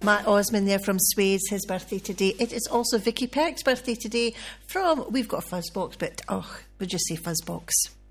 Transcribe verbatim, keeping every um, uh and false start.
Matt Osmond there from Swades, his birthday today. It is also Vicky Peck's birthday today from, we've got a Fuzzbox, but oh, we'll just say Fuzzbox.